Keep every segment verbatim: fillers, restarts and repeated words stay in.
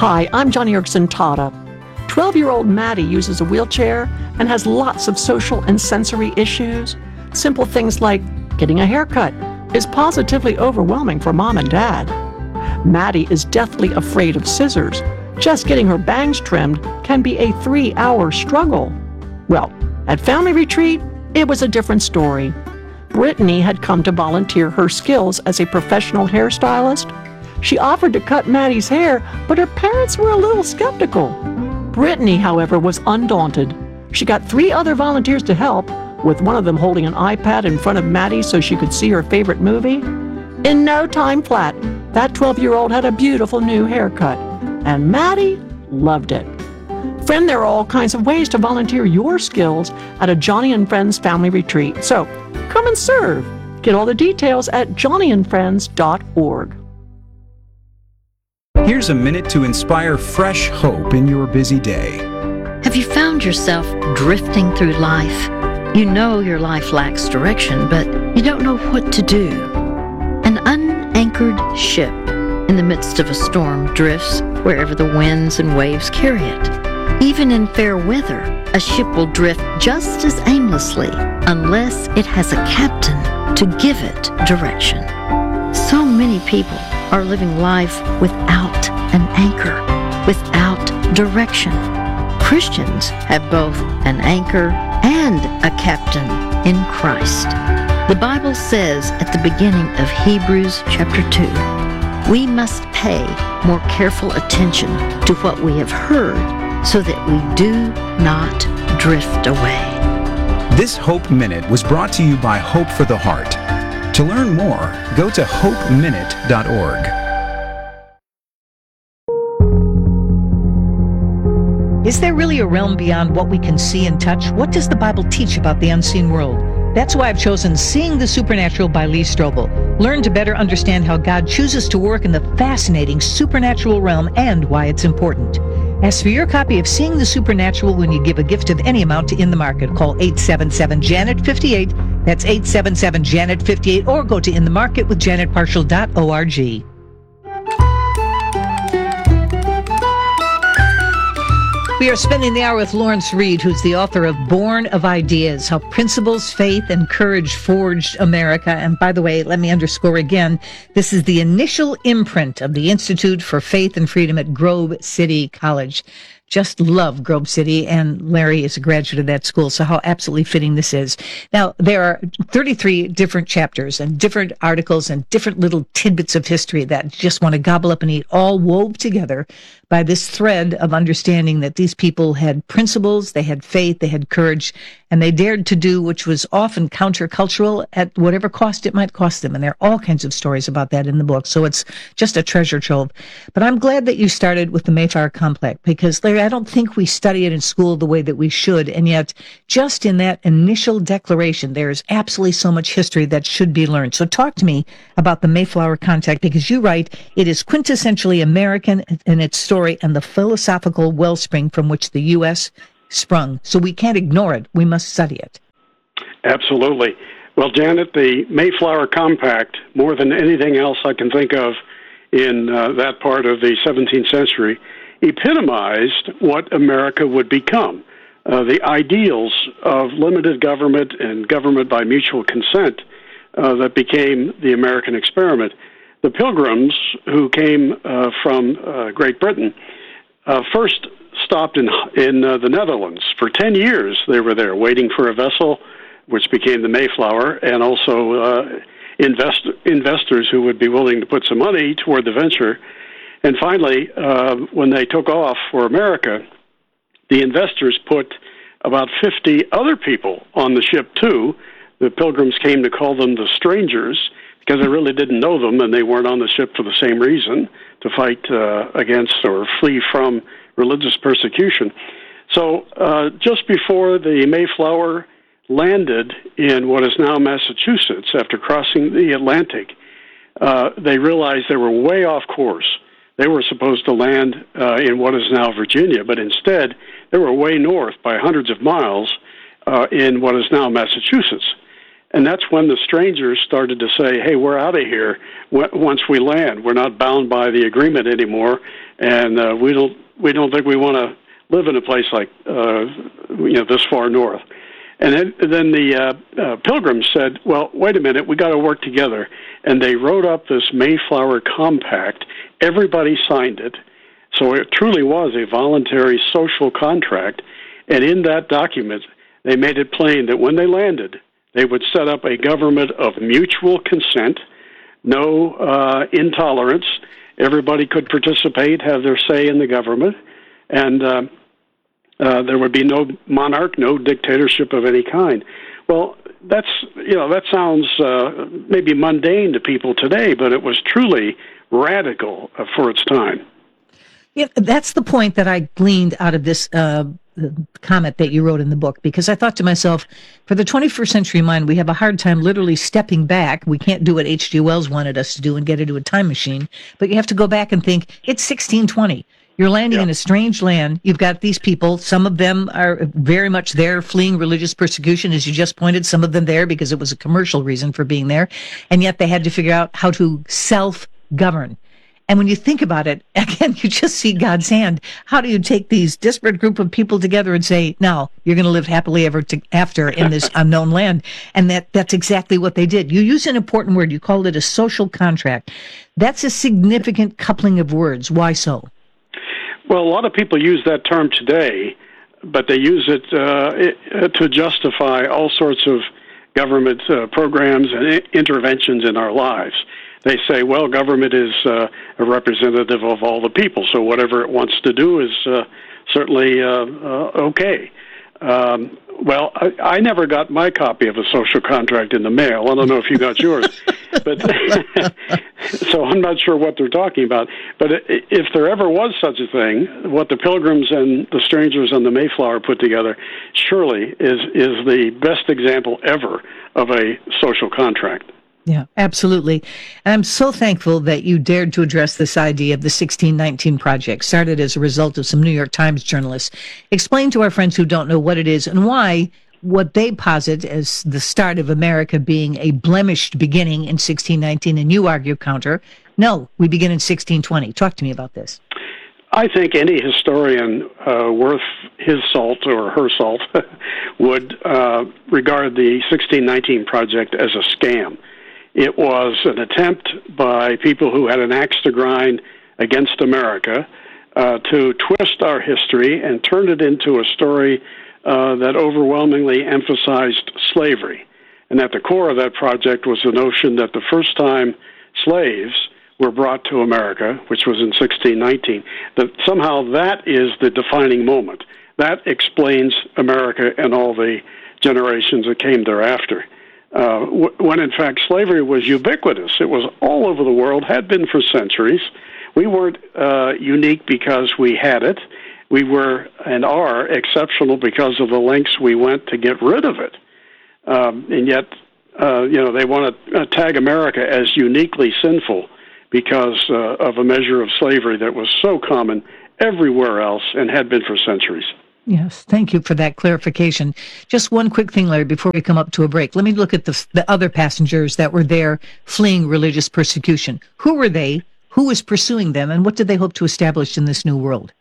Hi, I'm Johnny Erickson Tata. twelve-year-old Maddie uses a wheelchair and has lots of social and sensory issues. Simple things like getting a haircut is positively overwhelming for mom and dad. Maddie is deathly afraid of scissors. Just getting her bangs trimmed can be a three-hour struggle. Well, at family retreat, it was a different story. Brittany had come to volunteer her skills as a professional hairstylist. She offered to cut Maddie's hair, but her parents were a little skeptical. Brittany, however, was undaunted. She got three other volunteers to help, with one of them holding an iPad in front of Maddie so she could see her favorite movie. In no time flat, that twelve-year-old had a beautiful new haircut, and Maddie loved it. Friend, there are all kinds of ways to volunteer your skills at a Johnny and Friends family retreat. So come and serve. Get all the details at johnny and friends dot org. Here's a minute to inspire fresh hope in your busy day. Have you found yourself drifting through life? You know your life lacks direction, but you don't know what to do. An unanchored ship in the midst of a storm drifts wherever the winds and waves carry it. Even in fair weather, a ship will drift just as aimlessly unless it has a captain to give it direction. So many people are living life without an anchor, without direction. Christians have both an anchor and a captain in Christ. The Bible says at the beginning of Hebrews chapter two, we must pay more careful attention to what we have heard so that we do not drift away. This Hope Minute was brought to you by Hope for the Heart. To learn more, go to hope minute dot org. Is there really a realm beyond what we can see and touch? What does the Bible teach about the unseen world? That's why I've chosen Seeing the Supernatural by Lee Strobel. Learn to better understand how God chooses to work in the fascinating supernatural realm and why it's important. Ask for your copy of Seeing the Supernatural when you give a gift of any amount to In the Market. Call eight seven seven, Janet fifty-eight. That's eight seven seven, Janet fifty-eight. Or go to in the market with janet partial dot org. We are spending the hour with Lawrence Reed, who's the author of Born of Ideas, How Principles, Faith, and Courage Forged America. And by the way, let me underscore again, this is the initial imprint of the Institute for Faith and Freedom at Grove City College. Just love Grove City, and Larry is a graduate of that school, so how absolutely fitting this is. Now, there are thirty-three different chapters and different articles and different little tidbits of history that just want to gobble up and eat, all wove together by this thread of understanding that these people had principles, they had faith, they had courage, and they dared to do which was often countercultural at whatever cost it might cost them. And there are all kinds of stories about that in the book, so it's just a treasure trove. But I'm glad that you started with the Mayflower Complex, because Larry, I don't think we study it in school the way that we should, and yet just in that initial declaration, there's absolutely so much history that should be learned. So talk to me about the Mayflower Compact, because you write, it is quintessentially American in its story and the philosophical wellspring from which the U S sprung. So we can't ignore it. We must study it. Absolutely. Well, Janet, the Mayflower Compact, more than anything else I can think of in uh, that part of the seventeenth century, epitomized what America would become. Uh, the ideals of limited government and government by mutual consent uh, that became the American experiment. The Pilgrims, who came uh, from uh, Great Britain, uh, first stopped in in uh, the Netherlands. For ten years they were there waiting for a vessel, which became the Mayflower, and also uh, invest, investors who would be willing to put some money toward the venture. And finally, uh, when they took off for America, the investors put about fifty other people on the ship too. The Pilgrims came to call them the strangers, because they really didn't know them, and they weren't on the ship for the same reason, to fight uh, against or flee from religious persecution. So uh, just before the Mayflower landed in what is now Massachusetts, after crossing the Atlantic, uh, they realized they were way off course. They were supposed to land uh, in what is now Virginia, but instead they were way north by hundreds of miles uh, in what is now Massachusetts. And that's when the strangers started to say, hey, we're out of here once we land. We're not bound by the agreement anymore, and uh, we don't we don't think we want to live in a place like, uh, you know, this far north. And then, then the uh, uh, Pilgrims said, well, wait a minute, we got to work together. And they wrote up this Mayflower Compact. Everybody signed it. So it truly was a voluntary social contract. And in that document, they made it plain that when they landed, they would set up a government of mutual consent, no uh, intolerance. Everybody could participate, have their say in the government. And uh, Uh, there would be no monarch, no dictatorship of any kind. Well, that's, you know, that sounds uh, maybe mundane to people today, but it was truly radical uh, for its time. Yeah, that's the point that I gleaned out of this uh, comment that you wrote in the book, because I thought to myself, for the twenty-first century mind, we have a hard time literally stepping back. We can't do what H G Wells wanted us to do and get into a time machine, but you have to go back and think, it's sixteen twenty. You're landing yeah. in a strange land. You've got these people. Some of them are very much there fleeing religious persecution, as you just pointed. Some of them there because it was a commercial reason for being there. And yet they had to figure out how to self-govern. And when you think about it, again, you just see God's hand. How do you take these disparate group of people together and say, now, you're going to live happily ever to, after in this unknown land? And that that's exactly what they did. You use an important word. You called it a social contract. That's a significant coupling of words. Why so? Well, a lot of people use that term today, but they use it, uh, it to justify all sorts of government uh, programs and I- interventions in our lives. They say, well, government is uh, a representative of all the people, so whatever it wants to do is uh, certainly uh, uh, okay. Um, well, I, I never got my copy of a social contract in the mail. I don't know if you got yours, but so I'm not sure what they're talking about. But if there ever was such a thing, what the Pilgrims and the strangers on the Mayflower put together surely is is the best example ever of a social contract. Yeah, absolutely. And I'm so thankful that you dared to address this idea of the sixteen nineteen Project, started as a result of some New York Times journalists. Explain to our friends who don't know what it is and why what they posit as the start of America being a blemished beginning in sixteen nineteen, and you argue counter. No, we begin in sixteen twenty. Talk to me about this. I think any historian uh, worth his salt or her salt would uh, regard the sixteen nineteen Project as a scam. It was an attempt by people who had an axe to grind against America uh, to twist our history and turn it into a story uh, that overwhelmingly emphasized slavery. And at the core of that project was the notion that the first time slaves were brought to America, which was in sixteen nineteen, that somehow that is the defining moment. That explains America and all the generations that came thereafter. Uh, when in fact slavery was ubiquitous. It was all over the world, had been for centuries. We weren't uh, unique because we had it. We were and are exceptional because of the lengths we went to get rid of it. Um, and yet, uh, you know, they want to uh, tag America as uniquely sinful because uh, of a measure of slavery that was so common everywhere else and had been for centuries. Yes, thank you for that clarification. Just one quick thing, Larry, before we come up to a break. Let me look at the, the other passengers that were there fleeing religious persecution. Who were they? Who was pursuing them? And what did they hope to establish in this new world?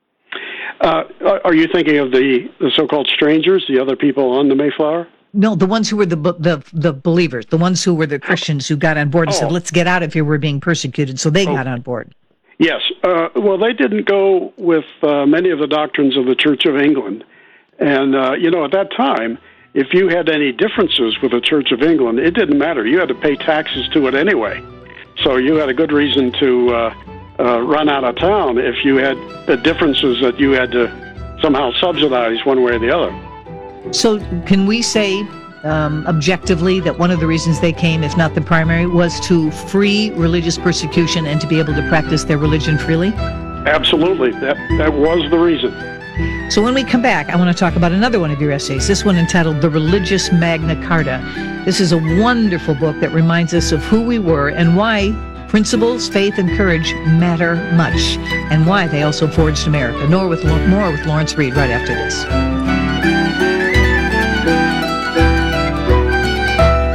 Uh, are you thinking of the, the so-called strangers, the other people on the Mayflower? No, the ones who were the the the believers, the ones who were the Christians who got on board and oh. said, let's get out of here, we're being persecuted. So they oh. got on board. Yes. Uh, well, they didn't go with uh, many of the doctrines of the Church of England. And, uh, you know, at that time, if you had any differences with the Church of England, it didn't matter. You had to pay taxes to it anyway. So you had a good reason to uh, uh, run out of town if you had the differences that you had to somehow subsidize one way or the other. So can we say um, objectively that one of the reasons they came, if not the primary, was to free religious persecution and to be able to practice their religion freely? Absolutely. That that was the reason. So when we come back, I want to talk about another one of your essays, this one entitled The Religious Magna Carta. This is a wonderful book that reminds us of who we were and why principles, faith, and courage matter much, and why they also forged America. More with, more with Lawrence Reed right after this.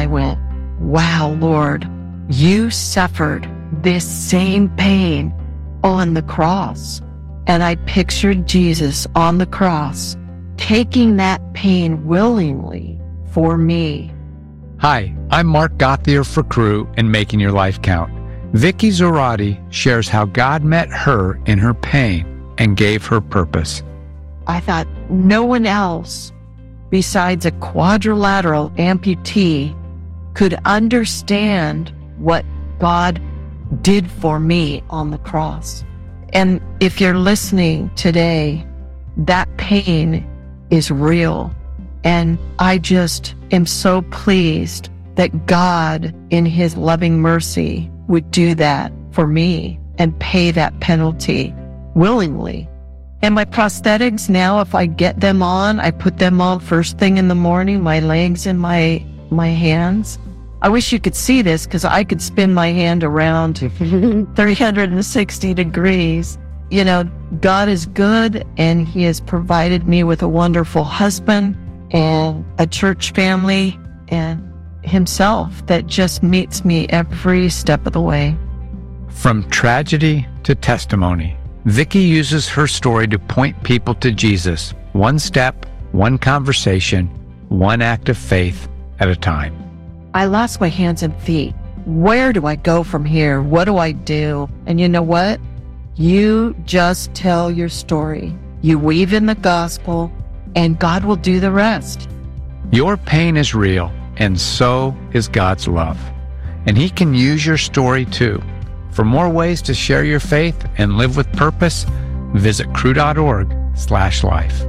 I went, wow, Lord, you suffered this same pain on the cross. And I pictured Jesus on the cross, taking that pain willingly for me. Hi, I'm Mark Gauthier for Crew and Making Your Life Count. Vicky Zorati shares how God met her in her pain and gave her purpose. I thought no one else besides a quadrilateral amputee could understand what God did for me on the cross. And if you're listening today, that pain is real. And I just am so pleased that God, in his loving mercy, would do that for me and pay that penalty willingly. And my prosthetics now, if I get them on, I put them on first thing in the morning, my legs and my my hands. I wish you could see this because I could spin my hand around three hundred sixty degrees. You know, God is good, and he has provided me with a wonderful husband and a church family and himself that just meets me every step of the way. From tragedy to testimony, Vicky uses her story to point people to Jesus, one step, one conversation, one act of faith at a time. I lost my hands and feet. Where do I go from here? What do I do? And you know what? You just tell your story. You weave in the gospel, and God will do the rest. Your pain is real, and so is God's love. And he can use your story too. For more ways to share your faith and live with purpose, visit crew.org slash life.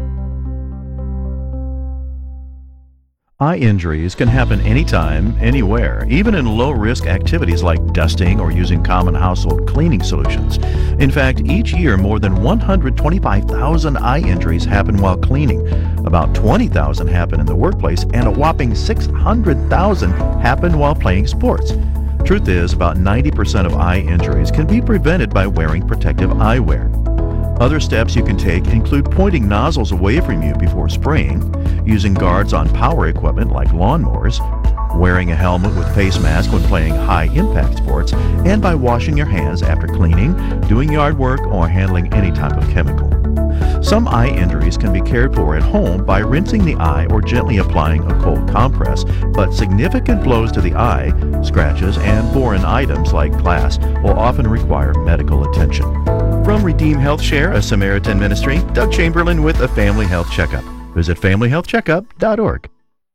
Eye injuries can happen anytime, anywhere, even in low-risk activities like dusting or using common household cleaning solutions. In fact, each year more than one hundred twenty-five thousand eye injuries happen while cleaning. About twenty thousand happen in the workplace, and a whopping six hundred thousand happen while playing sports. Truth is, about ninety percent of eye injuries can be prevented by wearing protective eyewear. Other steps you can take include pointing nozzles away from you before spraying, using guards on power equipment like lawnmowers, wearing a helmet with face mask when playing high-impact sports, and by washing your hands after cleaning, doing yard work, or handling any type of chemical. Some eye injuries can be cared for at home by rinsing the eye or gently applying a cold compress, but significant blows to the eye, scratches, and foreign items like glass will often require medical attention. From Redeem Health Share, a Samaritan ministry, Doug Chamberlain with a Family Health Checkup. Visit family health checkup dot org.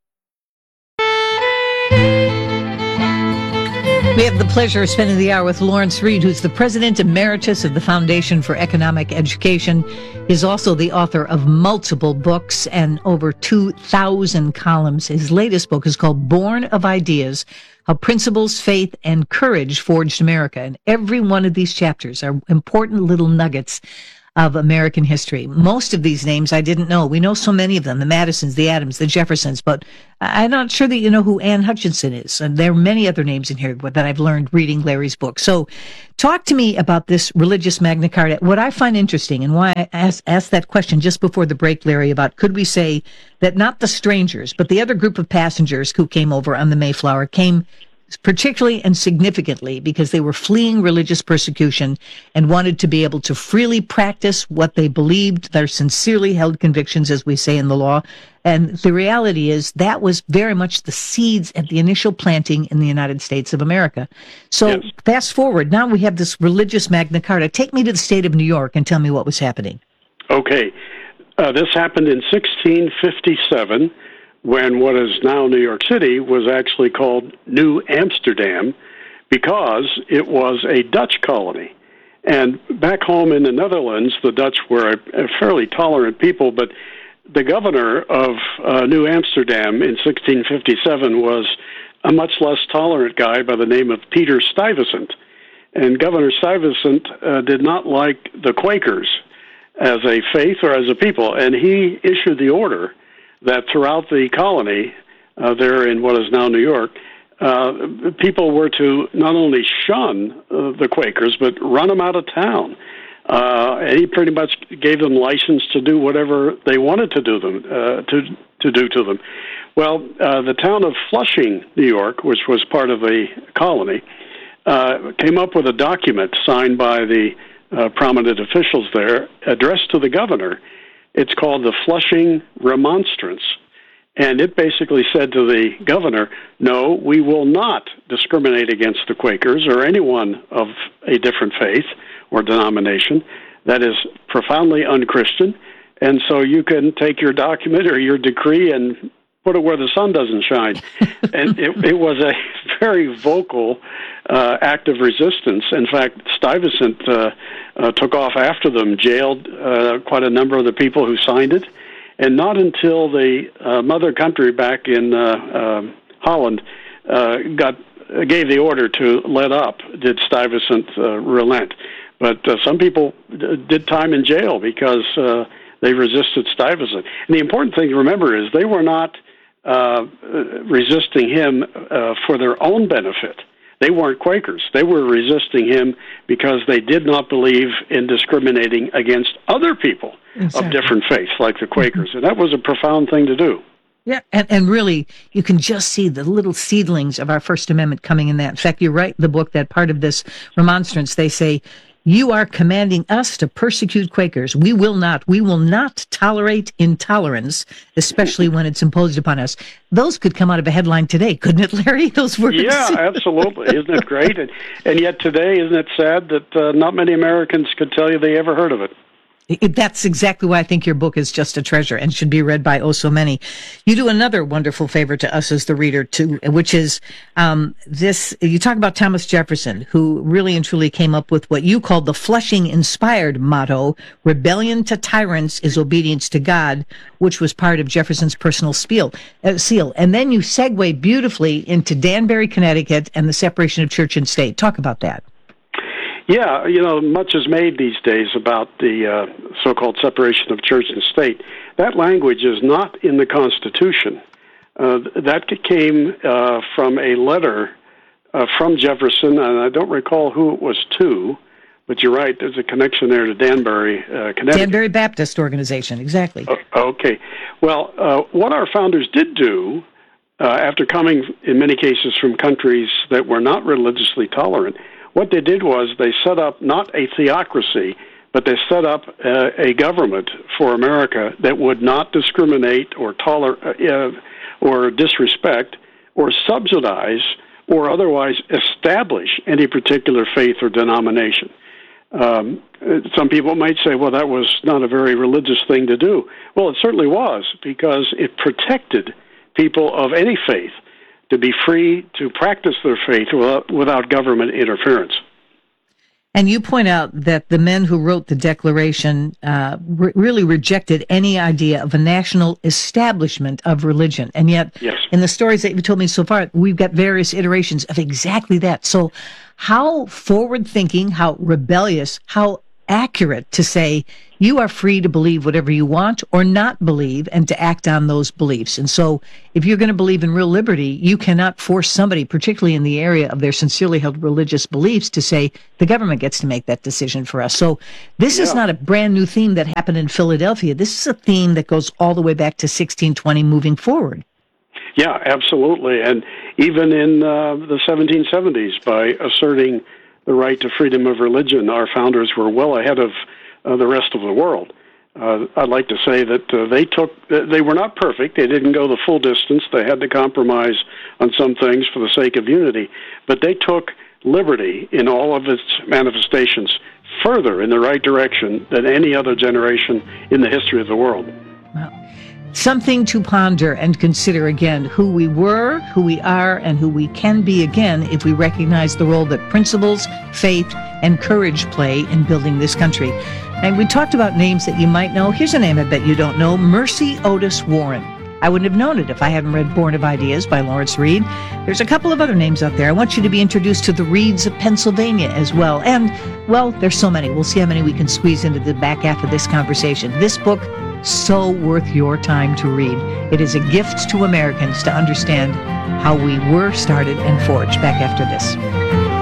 We have the pleasure of spending the hour with Lawrence Reed, who's the President Emeritus of the Foundation for Economic Education. He's also the author of multiple books and over two thousand columns. His latest book is called Born of Ideas, How Principles, Faith, and Courage Forged America. And every one of these chapters are important little nuggets of American history. Most of these names I didn't know. We know so many of them, the Madisons, the Adams, the Jeffersons, but I'm not sure that you know who Anne Hutchinson is. And there are many other names in here that I've learned reading Larry's book. So talk to me about this religious Magna Carta. What I find interesting, and why I asked, asked that question just before the break, Larry, about could we say that not the strangers, but the other group of passengers who came over on the Mayflower came particularly and significantly because they were fleeing religious persecution and wanted to be able to freely practice what they believed, their sincerely held convictions, as we say in the law. And the reality is that was very much the seeds at the initial planting in the United States of America. So yes. Fast forward, now we have this religious Magna Carta. Take me to the state of New York and tell me what was happening. Okay. Uh, this happened in sixteen fifty-seven. When what is now New York City was actually called New Amsterdam because it was a Dutch colony. And back home in the Netherlands, the Dutch were a, a fairly tolerant people, but the governor of uh, New Amsterdam in sixteen fifty-seven was a much less tolerant guy by the name of Peter Stuyvesant. And Governor Stuyvesant uh, did not like the Quakers as a faith or as a people, and he issued the order that throughout the colony, uh, there in what is now New York, uh, people were to not only shun uh, the Quakers, but run them out of town. Uh, and he pretty much gave them license to do whatever they wanted to do them uh, to to do to them. Well, uh, the town of Flushing, New York, which was part of the colony, uh, came up with a document signed by the uh, prominent officials there, addressed to the governor. It's called the Flushing Remonstrance. And it basically said to the governor, no, we will not discriminate against the Quakers or anyone of a different faith or denomination. That is profoundly unchristian. And so you can take your document or your decree and put it where the sun doesn't shine. And it, it was a very vocal uh, act of resistance. In fact, Stuyvesant uh, uh, took off after them, jailed uh, quite a number of the people who signed it. And not until the uh, mother country back in uh, uh, Holland uh, got gave the order to let up did Stuyvesant uh, relent. But uh, some people d- did time in jail because uh, they resisted Stuyvesant. And the important thing to remember is they were not uh, resisting him uh, for their own benefit. They weren't Quakers. They were resisting him because they did not believe in discriminating against other people exactly. of different faiths, like the Quakers. And that was a profound thing to do. Yeah, and, and really, you can just see the little seedlings of our First Amendment coming in that. In fact, you write in the book that part of this remonstrance, they say, you are commanding us to persecute Quakers. We will not. We will not tolerate intolerance, especially when it's imposed upon us. Those could come out of a headline today, couldn't it, Larry? Those words. Yeah, absolutely. Isn't it great? And, and yet today, isn't it sad that uh, not many Americans could tell you they ever heard of it? It, that's exactly why I think your book is just a treasure and should be read by oh so many. You do another wonderful favor to us as the reader, too, which is um, this. You talk about Thomas Jefferson, who really and truly came up with what you called the Flushing-inspired motto, rebellion to tyrants is obedience to God, which was part of Jefferson's personal spiel, uh, seal. And then you segue beautifully into Danbury, Connecticut, and the separation of church and state. Talk about that. Yeah, you know, much is made these days about the uh, so-called separation of church and state. That language is not in the Constitution. Uh, that came uh, from a letter uh, from Jefferson, and I don't recall who it was to, but you're right, there's a connection there to Danbury, uh, Connecticut. Danbury Baptist Organization, exactly. Uh, okay. Well, uh, what our founders did do, uh, after coming, in many cases, from countries that were not religiously tolerant, what they did was they set up not a theocracy, but they set up uh, a government for America that would not discriminate or toler- uh, or disrespect or subsidize or otherwise establish any particular faith or denomination. Um, some people might say, well, that was not a very religious thing to do. Well, it certainly was, because it protected people of any faith to be free to practice their faith without, without government interference. And you point out that the men who wrote the Declaration uh, re- really rejected any idea of a national establishment of religion. And yet, yes. in the stories that you've told me so far, we've got various iterations of exactly that. So how forward-thinking, how rebellious, how accurate to say you are free to believe whatever you want or not believe and to act on those beliefs. And so if you're going to believe in real liberty, you cannot force somebody, particularly in the area of their sincerely held religious beliefs, to say the government gets to make that decision for us. So this yeah. is not a brand new theme that happened in Philadelphia. This is a theme that goes all the way back to sixteen twenty moving forward. Yeah, absolutely. And even in uh, the seventeen seventies, by asserting the right to freedom of religion, our founders were well ahead of uh, the rest of the world. Uh, I'd like to say that uh, they took, they were not perfect. They didn't go the full distance. They had to compromise on some things for the sake of unity. But they took liberty in all of its manifestations further in the right direction than any other generation in the history of the world. Wow. Something to ponder and consider again, who we were, who we are, and who we can be again if we recognize the role that principles, faith, and courage play in building this country. And we talked about names that you might know. Here's a name I bet you don't know, Mercy Otis Warren. I wouldn't have known it if I hadn't read Born of Ideas by Lawrence Reed. There's a couple of other names out there. I want you to be introduced to the Reeds of Pennsylvania as well. And, well, there's so many. We'll see how many we can squeeze into the back half of this conversation. This book, so worth your time to read. It is a gift to Americans to understand how we were started and forged. Back after this.